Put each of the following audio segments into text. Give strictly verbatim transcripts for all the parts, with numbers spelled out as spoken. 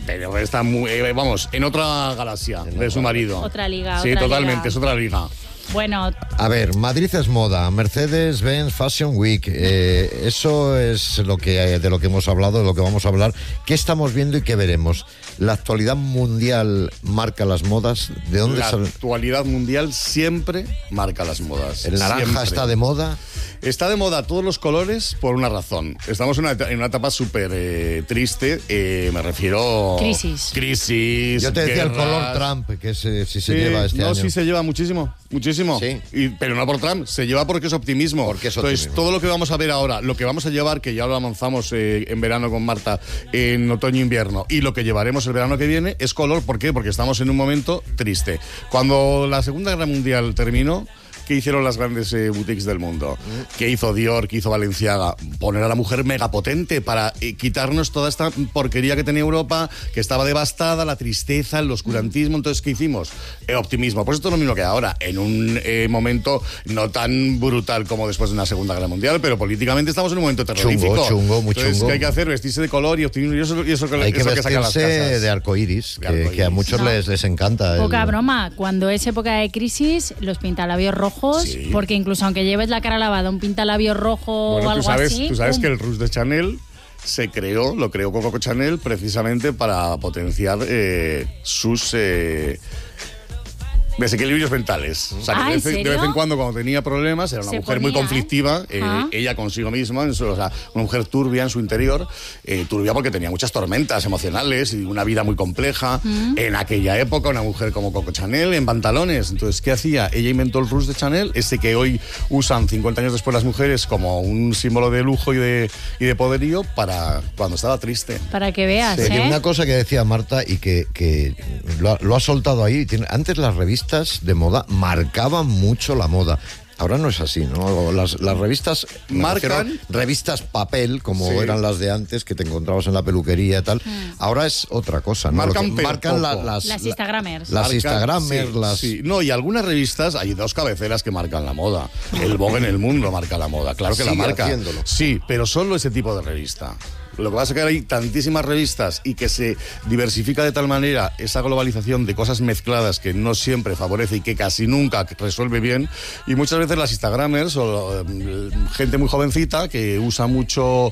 pero está muy, eh, vamos, en otra galaxia de su marido. Otra liga, Sí, otra totalmente, liga. es otra liga. Bueno, A ver, Madrid es moda, Mercedes-Benz Fashion Week, eh, eso es lo que de lo que hemos hablado, de lo que vamos a hablar. ¿Qué estamos viendo y qué veremos? ¿La actualidad mundial marca las modas? ¿De dónde La sale? actualidad mundial siempre marca las modas. ¿El naranja siempre. está de moda? Está de moda todos los colores por una razón. Estamos en una, eta- en una etapa súper eh, triste, eh, me refiero... Crisis. Crisis, Yo te decía el guerras. color Trump, que es, eh, si se Sí, lleva este no, año. sí se lleva muchísimo, muchísimo. Sí. Y, pero no por Trump, se lleva porque es optimismo. Porque es Entonces, optimismo. todo lo que vamos a ver ahora, lo que vamos a llevar, que ya lo avanzamos eh, en verano con Marta, en otoño-invierno, y lo que llevaremos el verano que viene, es color. ¿Por qué? Porque estamos en un momento triste. Cuando la Segunda Guerra Mundial terminó, ¿qué hicieron las grandes eh, boutiques del mundo? ¿Qué hizo Dior? ¿Qué hizo Balenciaga? Poner a la mujer megapotente para eh, quitarnos toda esta porquería que tenía Europa, que estaba devastada, la tristeza, el oscurantismo. Entonces, ¿qué hicimos? Eh, optimismo. Pues esto es lo mismo que ahora, en un eh, momento no tan brutal como después de una Segunda Guerra Mundial, pero políticamente estamos en un momento terrorífico. Chungo, chungo, muy Entonces, chungo. ¿qué hay que hacer? Vestirse de color y optimismo. Y eso, y eso, Hay que eso que saca las vestirse casas. de arcoíris, De que, arcoíris. que a muchos No. les, les encanta. poca el- broma. Cuando es época de crisis, los pintalabios rojos, Sí. porque incluso aunque lleves la cara lavada, un pintalabios rojo Bueno, o tú algo sabes, así... tú sabes ¡pum! que el Rouge de Chanel se creó, lo creó Coco Chanel precisamente para potenciar eh, sus eh, desequilibrios mentales. O sea, que Ah, de, ¿en vez, de serio? vez en cuando, cuando tenía problemas, era una Se mujer muy ponía, ¿eh? conflictiva, eh, Ah. ella consigo misma, en su- o sea, una mujer turbia en su interior, eh, turbia porque tenía muchas tormentas emocionales y una vida muy compleja. Mm. En aquella época, una mujer como Coco Chanel en pantalones. Entonces, ¿qué hacía? Ella inventó el Rouge de Chanel, ese que hoy usan cincuenta años después las mujeres como un símbolo de lujo y de, y de poderío para cuando estaba triste. Para que veas, Oye, ¿eh? una cosa que decía Marta y que, que lo, ha, lo ha soltado ahí. Tiene, antes las revistas de moda marcaban mucho la moda. Ahora no es así, ¿no? Las, las revistas me Marcan. refiero a revistas papel, como Sí. eran las de antes, que te encontrabas en la peluquería y tal. Ahora es otra cosa, ¿no? Marcan, Lo que- pero marcan la- poco. las, Las la- Instagramers. las Marcan- Instagramers, sí, las... sí. No, y algunas revistas, hay dos cabeceras que marcan la moda. El Vogue en el mundo marca la moda, claro que la Sigue marca. haciéndolo. Sí, pero solo ese tipo de revista. Lo que pasa es que hay tantísimas revistas y que se diversifica de tal manera esa globalización de cosas mezcladas que no siempre favorece y que casi nunca resuelve bien. Y muchas veces las Instagramers o eh, gente muy jovencita que usa mucho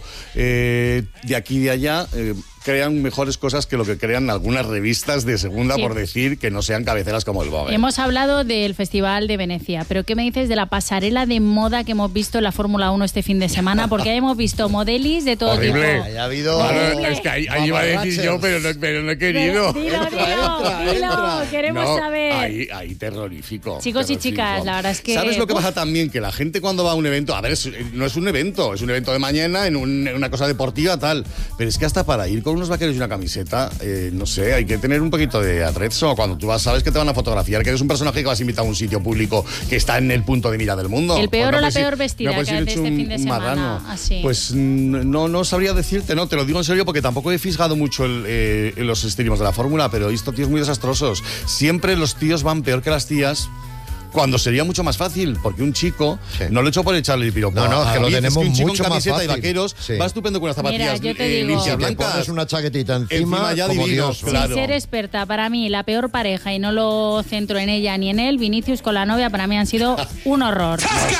eh, de aquí y de allá, eh, crean mejores cosas que lo que crean algunas revistas de segunda, Sí. por decir que no sean cabeceras como el Vogue. Hemos hablado del Festival de Venecia, pero ¿qué me dices de la pasarela de moda que hemos visto en la Fórmula uno este fin de semana? Porque ahí hemos visto modelis de todo Horrible. tipo. Ahí ha habido... Claro, Horrible. es que ahí, ahí iba a decir yo, pero no, pero no he querido. Dilo, dilo, Entra, dilo, entra, dilo, entra. queremos No, saber. Ahí, ahí terrorífico. Chicos y terrorífico. chicas, la verdad es que- ¿Sabes lo que Uf. pasa también? Que la gente cuando va a un evento, a ver, es- no es un evento, es un evento de mañana en, un- en una cosa deportiva, tal. Pero es que hasta para ir con unos vaqueros y una camiseta, eh, no sé, hay que tener un poquito de atrezzo. Cuando tú vas, sabes que te van a fotografiar, que eres un personaje que vas a invitar a un sitio público que está en el punto de mira del mundo. El peor Pues no o la puedes ir- peor vestida no puedes que ir haces hecho este un- fin de un semana, marrano. así. Pues mm, no, no sabría decirte, no, te lo digo en serio porque tampoco he fijado mucho el, eh, en los estilismos de la fórmula, pero he visto tíos muy desastrosos. Siempre los tíos van peor que las tías. Cuando sería mucho más fácil, porque un chico, Sí. no lo he hecho por echarle el piropo. No, no, es a que lo David, tenemos que un chico mucho en más camiseta fácil. y vaqueros Sí. va estupendo con unas zapatillas Mira, yo te eh, digo- limpias Si te blancas. pones una chaquetita encima, Encima ya como divinos, Dios. claro. Sin ser experta, para mí, la peor pareja, y no lo centro en ella ni en él, Vinicius con la novia, para mí han sido un horror.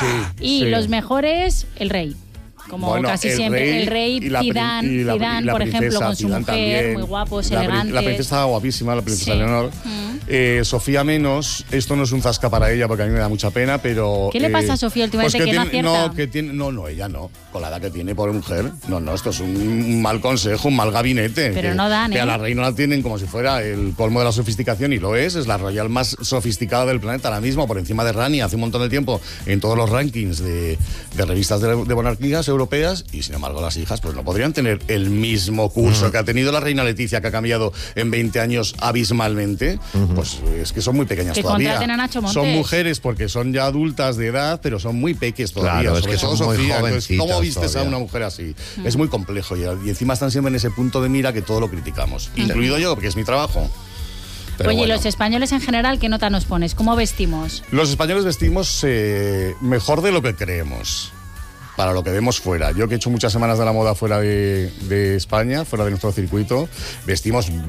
Y sí. los mejores, el rey. Como Bueno, casi el siempre. rey el rey y la pri- Zidane, y la pri- Zidane, y la por ejemplo, princesa, con su Zidane mujer, también. muy guapos, La pri- elegantes. La princesa estaba guapísima, la princesa Sí. Leonor. Eh, Sofía menos, esto no es un zasca para ella porque a mí me da mucha pena, pero... ¿Qué le eh, pasa a Sofía últimamente, pues que no tiene- acierta? No, que tiene, no, no, ella no. Con la edad que tiene, pobre mujer. No, no, esto es un mal consejo, un mal gabinete. Pero que, no dan, que ¿eh? a la reina la tienen como si fuera el colmo de la sofisticación y lo es. Es la royal más sofisticada del planeta ahora mismo, por encima de Rani hace un montón de tiempo en todos los rankings de, de revistas de, de monarquías europeas y sin embargo las hijas pues no podrían tener el mismo curso Mm. que ha tenido la reina Leticia, que ha cambiado en veinte años abismalmente. Pues es que son muy pequeñas Que todavía. contraten a Nacho Montes. Son mujeres porque son ya adultas de edad, pero son muy peques todavía. Claro, es sobre que todo son muy Sofía. Entonces, ¿cómo jovencitas vistes a todavía. una mujer así? Es muy complejo y, y encima están siempre en ese punto de mira que todo lo criticamos. Incluido yo, porque es mi trabajo. Pero Oye, bueno. los españoles en general, ¿qué nota nos pones? ¿Cómo vestimos? Los españoles vestimos eh, mejor de lo que creemos. Para lo que vemos fuera. Yo que he hecho muchas semanas de la moda fuera de, de España, fuera de nuestro circuito, vestimos